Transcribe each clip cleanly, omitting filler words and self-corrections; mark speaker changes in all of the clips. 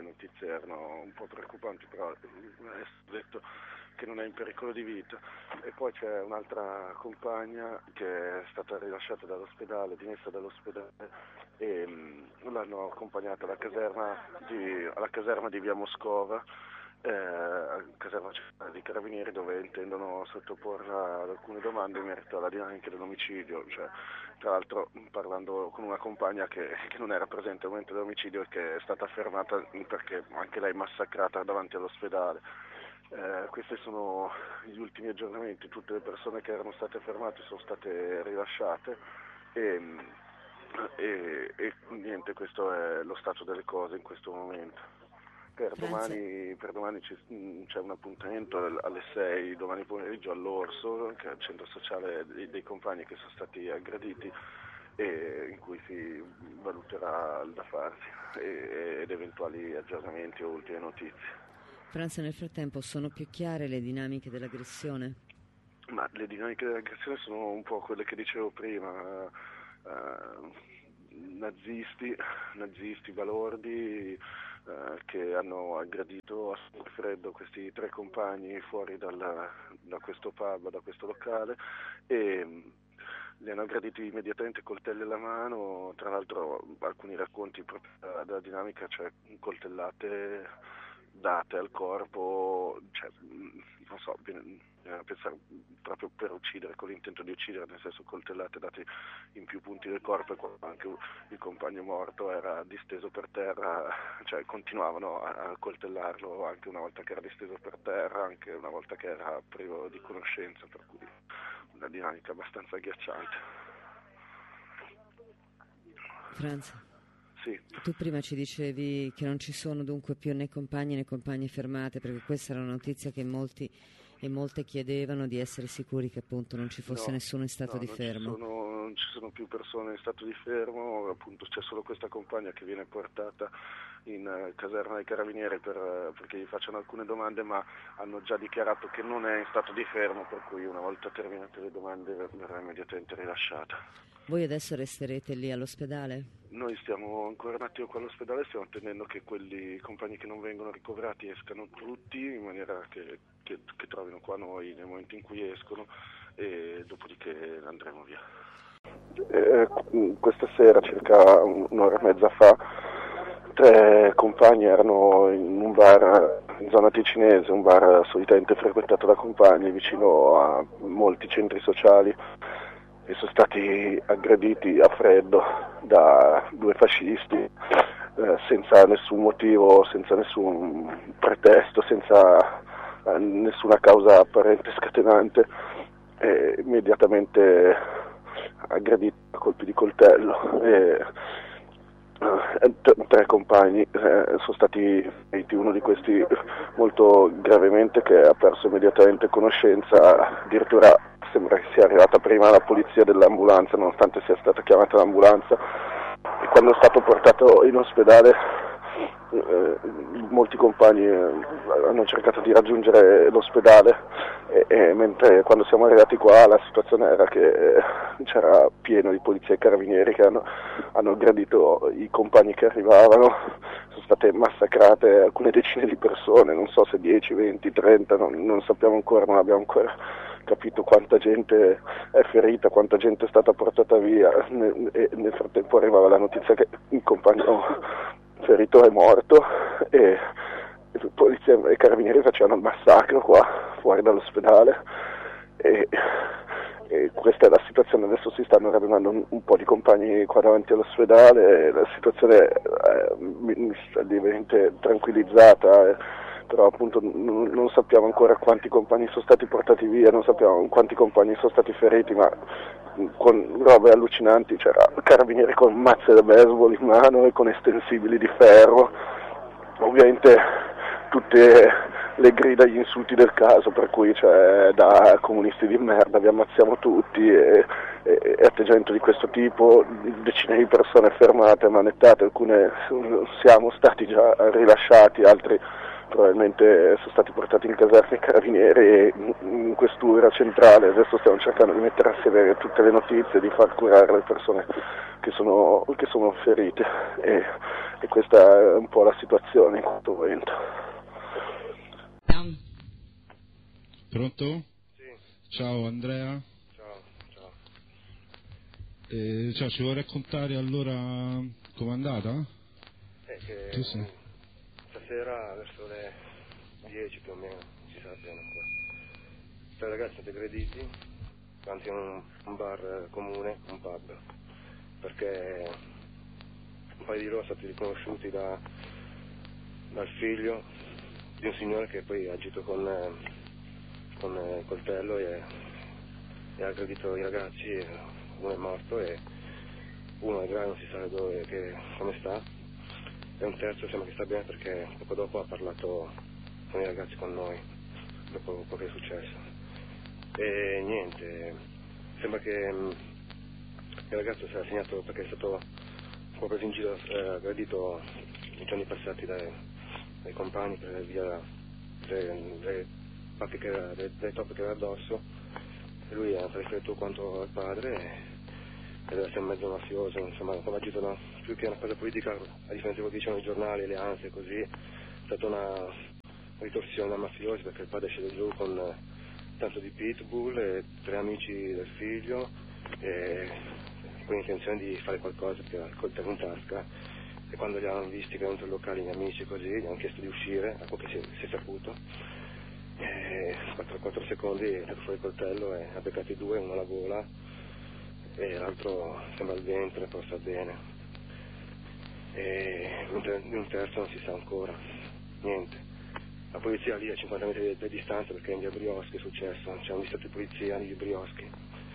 Speaker 1: le notizie erano un po' preoccupanti, però è detto che non è in pericolo di vita. E poi c'è un'altra compagna che è stata rilasciata dall'ospedale, dimessa dall'ospedale, e l'hanno accompagnata alla caserma di via Moscova, caserma di Carabinieri, dove intendono sottoporla ad alcune domande in merito alla dinamica dell'omicidio, cioè, tra l'altro parlando con una compagna che non era presente al momento dell'omicidio e che è stata fermata perché anche lei massacrata davanti all'ospedale. Questi sono gli ultimi aggiornamenti. Tutte le persone che erano state fermate sono state rilasciate e niente, questo è lo stato delle cose in questo momento. Per domani c'è un appuntamento alle 6 domani pomeriggio all'Orso, che è il centro sociale dei compagni che sono stati aggrediti, e in cui si valuterà il da farsi ed eventuali aggiornamenti o ultime notizie.
Speaker 2: Franza, nel frattempo sono più chiare le dinamiche dell'aggressione?
Speaker 1: Ma le dinamiche dell'aggressione sono un po' quelle che dicevo prima, nazisti, balordi, che hanno aggredito a sangue freddo questi 3 compagni fuori da questo pub, da questo locale, e li hanno aggrediti immediatamente, coltelli alla mano. Tra l'altro alcuni racconti proprio della dinamica, cioè coltellate date al corpo, cioè, non so, bisogna pensare proprio per uccidere, con l'intento di uccidere, nel senso coltellate date in più punti del corpo, e quando anche il compagno morto era disteso per terra, cioè continuavano a coltellarlo anche una volta che era disteso per terra, anche una volta che era privo di conoscenza, per cui una dinamica abbastanza agghiacciante.
Speaker 2: Franza?
Speaker 1: Sì.
Speaker 2: Tu prima ci dicevi che non ci sono dunque più né compagni né compagne fermate, perché questa era una notizia che molti e molte chiedevano, di essere sicuri che appunto non ci fosse nessuno in stato di fermo.
Speaker 1: Non ci sono più persone in stato di fermo, appunto c'è solo questa compagna che viene portata in caserma dei Carabinieri perché gli facciano alcune domande, ma hanno già dichiarato che non è in stato di fermo, per cui una volta terminate le domande verrà immediatamente rilasciata.
Speaker 2: Voi adesso resterete lì all'ospedale?
Speaker 1: Noi stiamo ancora un attimo qua all'ospedale, stiamo attendendo che quelli compagni che non vengono ricoverati escano tutti, in maniera che trovino qua noi nel momento in cui escono, e dopodiché andremo via. Questa sera, circa un'ora e mezza fa, 3 compagni erano in un bar in zona ticinese, un bar solitamente frequentato da compagni vicino a molti centri sociali, e sono stati aggrediti a freddo da 2 fascisti, senza nessun motivo, senza nessun pretesto, senza nessuna causa apparente scatenante, e immediatamente aggrediti a colpi di coltello. 3 compagni sono stati feriti, uno di questi molto gravemente, che ha perso immediatamente conoscenza. Addirittura sembra che sia arrivata prima la polizia dell'ambulanza, nonostante sia stata chiamata l'ambulanza, e quando è stato portato in ospedale molti compagni hanno cercato di raggiungere l'ospedale, e mentre quando siamo arrivati qua la situazione era che c'era pieno di polizia e carabinieri che hanno aggredito i compagni che arrivavano. Sono state massacrate alcune decine di persone, non so se 10, 20, 30, non sappiamo ancora, non abbiamo ancora capito quanta gente è ferita, quanta gente è stata portata via, e nel frattempo arrivava la notizia che il compagno ferito è morto, e polizia e carabinieri facevano il massacro qua fuori dall'ospedale, e questa è la situazione. Adesso si stanno radunando un po' di compagni qua davanti all'ospedale, e la situazione mi sta diventando tranquillizzata, però appunto non sappiamo ancora quanti compagni sono stati portati via, non sappiamo quanti compagni sono stati feriti, ma con robe allucinanti. C'era carabinieri con mazze da baseball in mano e con estensibili di ferro, ovviamente tutte le grida, gli insulti del caso, per cui c'è da comunisti di merda, vi ammazziamo tutti, e atteggiamento di questo tipo, decine di persone fermate, manettate, alcune siamo stati già rilasciati, altri probabilmente sono stati portati in caserma i carabinieri e in questura centrale. Adesso stiamo cercando di mettere assieme tutte le notizie, di far curare le persone che sono ferite, e E questa è un po' la situazione in questo momento.
Speaker 3: Pronto?
Speaker 4: Sì.
Speaker 3: Ciao Andrea.
Speaker 4: Ciao.
Speaker 3: Ciao, ci vuoi raccontare allora com'è andata?
Speaker 4: Che
Speaker 3: Tu sei?
Speaker 4: stasera verso le 10 più o meno, si sa bene ancora. 3 ragazzi sono aggrediti davanti a un bar comune, un pub, perché un paio di loro sono stati riconosciuti dal figlio di un signore che poi ha agito con il coltello e ha aggredito i ragazzi, e uno è morto e uno è grave, non si sa come sta, e un terzo sembra che sta bene perché poco dopo ha parlato con i ragazzi, con noi, dopo quello che è successo. E niente, sembra che il ragazzo sia segnato perché è stato un po' preso in giro, aggredito nei giorni passati dai compagni per via delle toppe che aveva addosso, e lui ha riferito quanto al padre e deve essere mezzo mafioso, insomma, come agito più che una cosa politica, a differenza di quello che dicevano i giornali, le ansie e così, è stata una ritorsione da mafiosi, perché il padre scende giù con tanto di pitbull e 3 amici del figlio e con l'intenzione di fare qualcosa, perché aveva il coltello in tasca, e quando li hanno visti che erano i locali, gli amici così, gli hanno chiesto di uscire, a quel che si è saputo, e 4 secondi è tirato fuori il coltello e ha beccato i 2, uno alla gola e l'altro sembra al ventre, però sta bene, e un terzo non si sa ancora niente. La polizia lì a 50 metri di distanza, perché in via Brioschi è successo, c'è un distretto di polizia lì di Brioschi,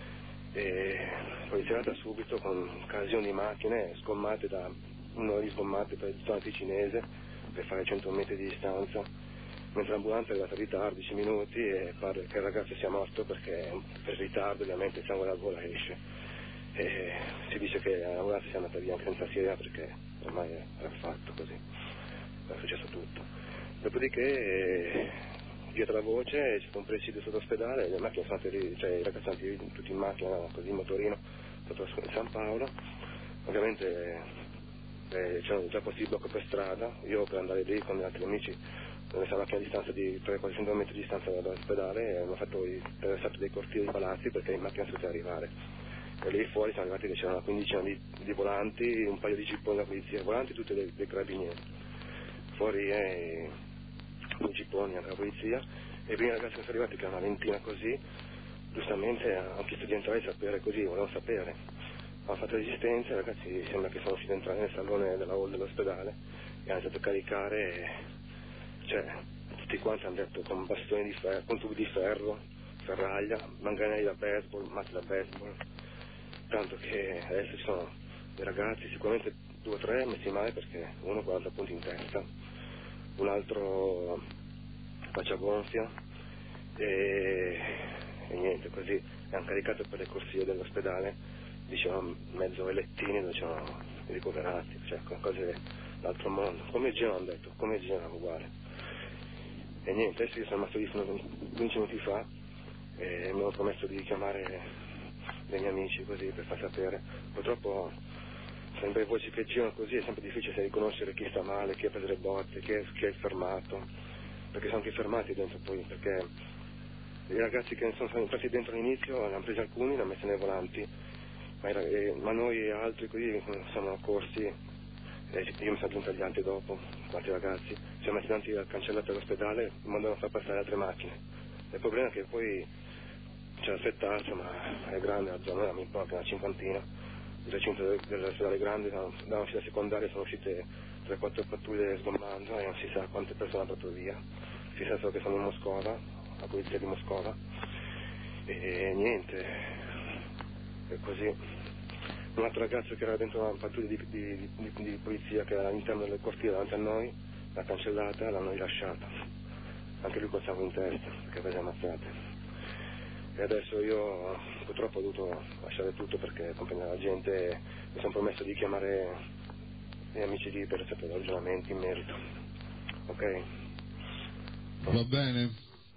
Speaker 4: e la polizia è andata subito con occasioni di macchine sgommate da un'ora di sgommate per il zona ticinese per fare 100 metri di distanza, mentre l'ambulanza è arrivata in ritardo 10 minuti e pare che il ragazzo sia morto perché per ritardo ovviamente il sangue dalla gola esce, e si dice che l'ambulanza sia andata via anche senza sirena perché ormai era fatto così, è successo tutto. Dopodiché dietro la voce c'è stato un presidio sotto ospedale, le macchine sono andate lì, cioè i ragazzi sono andati tutti in macchina, così in motorino, sotto San Paolo. Ovviamente c'erano già posti di blocco per strada, io per andare lì con gli altri amici, dove stava a distanza di 300-400 metri di distanza dall'ospedale, e hanno fatto attraversato dei cortili di palazzi perché in macchina si poteva arrivare. E lì fuori siamo arrivati che c'erano una quindicina di volanti, un paio di gipponi della polizia, volanti tutti dei carabinieri. Fuori i gipponi anche la polizia, e i primi ragazzi che sono arrivati, che erano una ventina così, giustamente hanno chiesto di entrare e sapere così, volevano sapere. Hanno fatto resistenza, i ragazzi sembra che sono riusciti ad entrare nel salone della hall dell'ospedale e hanno iniziato a caricare, cioè tutti quanti hanno detto con bastoni di ferro, con tubi di ferro, ferraglia, manganelli da baseball, mazze da baseball, tanto che adesso ci sono dei ragazzi, sicuramente 2 o 3 messi male perché uno 40 punti in testa, un altro faccia gonfia e niente, così hanno caricato per le corsie dell'ospedale, dicevano mezzo lettini dove c'erano i ricoverati, cioè con cose d'altro mondo, come Genova hanno detto, come Genova uguale. E niente, adesso io sono rimasto lì fino a 15 minuti fa e mi ho promesso di chiamare dei miei amici così per far sapere. Purtroppo sempre voci che girano così, è sempre difficile riconoscere chi sta male, chi ha preso le botte, chi è fermato, perché sono anche fermati dentro poi, perché i ragazzi che sono entrati dentro all'inizio ne hanno presi alcuni, li hanno messi nei volanti, ma noi e altri così siamo corsi, io mi sono aggiunto agli altri dopo, altri ragazzi, siamo messi davanti al cancelletto dell'ospedale in modo da non far passare altre macchine. Il problema è che poi c'è la settazza, ma è grande la zona, mi pare che è una cinquantina. Il recinto dell'ospedale grande, dalla uscita secondaria sono uscite 3-4 pattuglie sgommando e non si sa quante persone hanno dato via. Si sa solo che sono in Moscova, la polizia di Moscova, e niente, è così. Un altro ragazzo che era dentro una pattuglia di polizia che era all'interno del cortile davanti a noi, l'ha cancellata e l'hanno rilasciata. Anche lui col sangue in testa, perché aveva ammazzate. E adesso io purtroppo ho dovuto lasciare tutto perché accompagnare la gente e mi sono promesso di chiamare gli amici lì per sapere ragionamenti in merito. Ok?
Speaker 3: Va bene.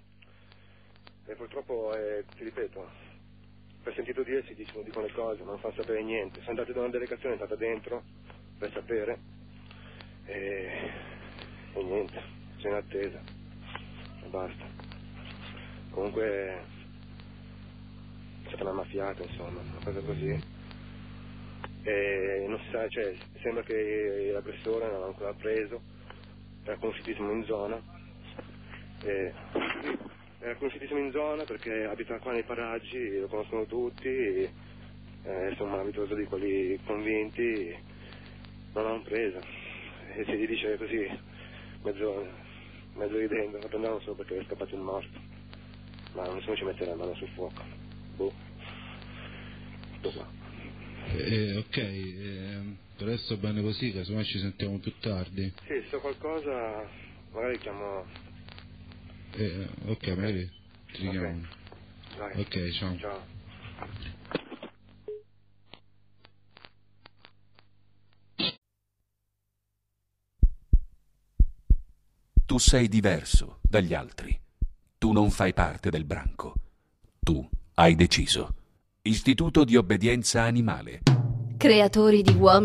Speaker 4: E purtroppo, ti ripeto, per sentito dire dicono le cose, ma non fanno sapere niente. Sono andati da una delegazione, è stata dentro per sapere, attesa e basta. Comunque è stata una maffiata, insomma, una cosa così. E non si sa, cioè, sembra che l'aggressore non l'ha ancora preso, era conosciutissimo in zona, era conosciutissimo in zona perché abita qua nei paraggi, lo conoscono tutti, insomma, abitoso di quelli convinti, non l'hanno preso. E si gli dice così, mezzo ridendo, lo prendevano solo perché è scappato il morto, ma nessuno ci mette la mano sul fuoco. Boh. Tutto qua.
Speaker 3: Ok, per adesso va bene così, casomai ci sentiamo più tardi.
Speaker 4: Sì, se so qualcosa, magari chiamo...
Speaker 3: ok, magari ti richiamo.
Speaker 4: Dai.
Speaker 3: Ok, ciao.
Speaker 4: Ciao.
Speaker 5: Tu sei diverso dagli altri. Tu non fai parte del branco. Tu hai deciso. Istituto di obbedienza animale.
Speaker 6: Creatori di uomini